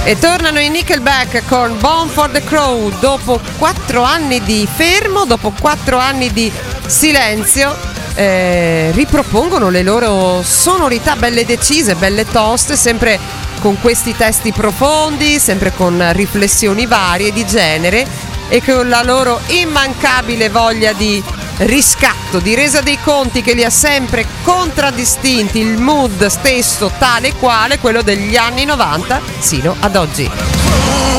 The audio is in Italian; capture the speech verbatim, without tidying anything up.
E tornano i Nickelback con Born for the Crow dopo quattro anni di fermo, dopo quattro anni di silenzio. Eh, ripropongono le loro sonorità belle decise, belle toste, sempre con questi testi profondi, sempre con riflessioni varie di genere e con la loro immancabile voglia di riscatto, di resa dei conti che li ha sempre contraddistinti, il mood stesso tale quale quello degli anni novanta sino ad oggi.